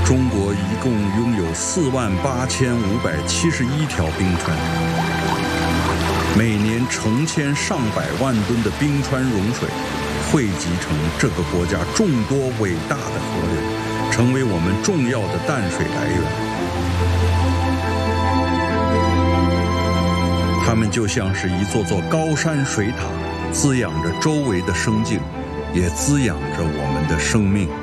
中国一共拥有48571条冰川，每年成千上百万吨的冰川融水汇集成这个国家众多伟大的河流，成为我们重要的淡水来源。它们就像是一座座高山水塔，滋养着周围的生境，也滋养着我们的生命。